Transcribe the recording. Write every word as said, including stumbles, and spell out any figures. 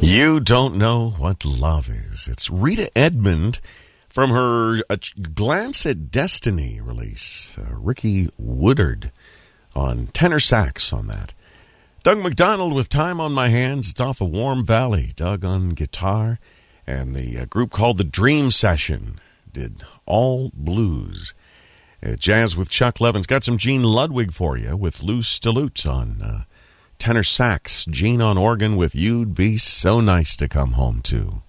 You Don't Know What Love Is. It's Rita Edmond from her A Glance at Destiny release. Uh, Ricky Woodard on tenor sax on that. Doug McDonald with Time on My Hands. It's off of Warm Valley. Doug on guitar. And the uh, group called The Dream Session did All Blues. Uh, Jazz with Chuck Levin's got some Gene Ludwig for you with Lou Stillute on uh, tenor sax. Gene on organ with You'd Be So Nice to Come Home To.